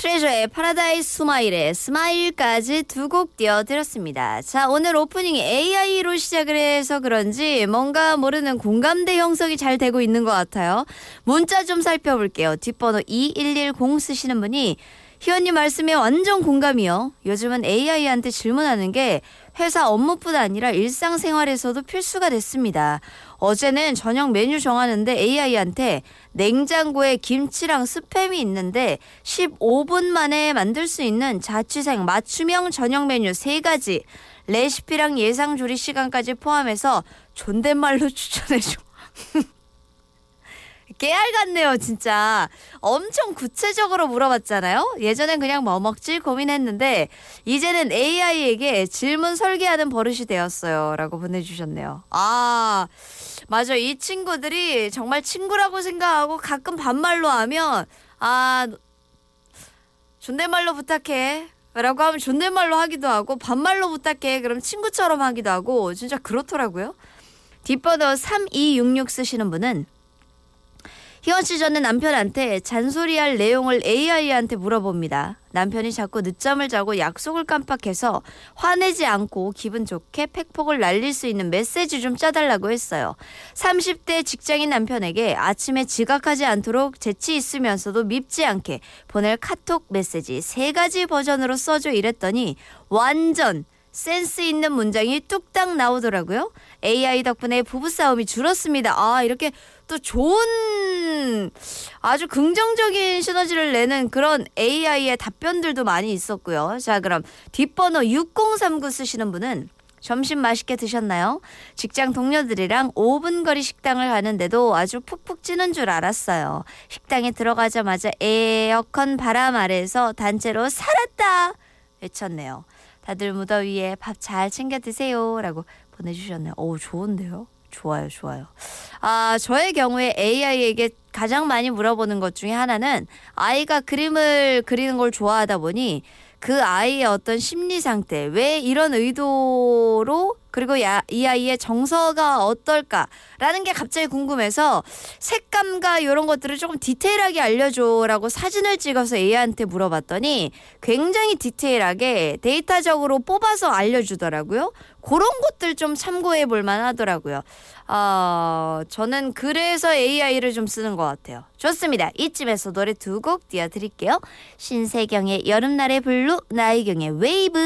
트레저의 파라다이스 스마일의 스마일까지 두 곡 띄워드렸습니다. 자, 오늘 오프닝이 AI로 시작을 해서 그런지 뭔가 모르는 공감대 형성이 잘 되고 있는 것 같아요. 문자 좀 살펴볼게요. 뒷번호 2110 쓰시는 분이 희원님 말씀에 완전 공감이요. 요즘은 AI한테 질문하는 게 회사 업무뿐 아니라 일상생활에서도 필수가 됐습니다. 어제는 저녁 메뉴 정하는데 AI한테 냉장고에 김치랑 스팸이 있는데 15분 만에 만들 수 있는 자취생 맞춤형 저녁 메뉴 3가지, 레시피랑 예상 조리 시간까지 포함해서 존댓말로 추천해줘. 깨알 같네요, 진짜. 엄청 구체적으로 물어봤잖아요. 예전엔 그냥 뭐 먹지 고민했는데 이제는 AI에게 질문 설계하는 버릇이 되었어요. 라고 보내주셨네요. 아, 맞아. 이 친구들이 정말 친구라고 생각하고 가끔 반말로 하면 존댓말로 부탁해. 라고 하면 존댓말로 하기도 하고 반말로 부탁해. 그럼 친구처럼 하기도 하고 진짜 그렇더라고요. 뒷번호 3266 쓰시는 분은 희원씨, 저는 남편한테 잔소리할 내용을 AI한테 물어봅니다. 남편이 자꾸 늦잠을 자고 약속을 깜빡해서 화내지 않고 기분 좋게 팩폭을 날릴 수 있는 메시지 좀 짜달라고 했어요. 30대 직장인 남편에게 아침에 지각하지 않도록 재치 있으면서도 밉지 않게 보낼 카톡 메시지 3가지 버전으로 써줘 이랬더니 완전 센스 있는 문장이 뚝딱 나오더라고요. AI 덕분에 부부싸움이 줄었습니다. 아, 이렇게 또 좋은 아주 긍정적인 시너지를 내는 그런 AI의 답변들도 많이 있었고요. 자, 그럼 뒷번호 6039 쓰시는 분은 점심 맛있게 드셨나요? 직장 동료들이랑 5분 거리 식당을 가는데도 아주 푹푹 찌는 줄 알았어요. 식당에 들어가자마자 에어컨 바람 아래에서 단체로 살았다 외쳤네요. 다들 무더위에 밥 잘 챙겨 드세요. 라고 보내주셨네요. 오, 좋은데요? 좋아요, 좋아요. 아, 저의 경우에 AI에게 가장 많이 물어보는 것 중에 하나는 아이가 그림을 그리는 걸 좋아하다 보니 그 아이의 어떤 심리 상태, 왜 이런 의도로 그리고 이 아이의 정서가 어떨까라는 게 갑자기 궁금해서 색감과 이런 것들을 조금 디테일하게 알려줘라고 사진을 찍어서 AI한테 물어봤더니 굉장히 디테일하게 데이터적으로 뽑아서 알려주더라고요. 그런 것들 좀 참고해 볼 만하더라고요. 저는 그래서 AI를 좀 쓰는 것 같아요. 좋습니다. 이쯤에서 노래 2곡 띄워드릴게요. 신세경의 여름날의 블루, 나이경의 웨이브.